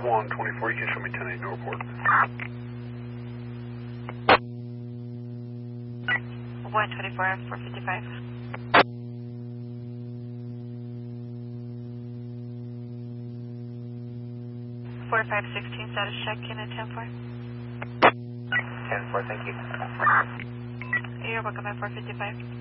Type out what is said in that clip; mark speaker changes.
Speaker 1: 124, you can show me 10-8 no report.
Speaker 2: 124, 455. 4516, status check in at 10-4.
Speaker 3: 10-4, thank you.
Speaker 2: You're welcome at 455.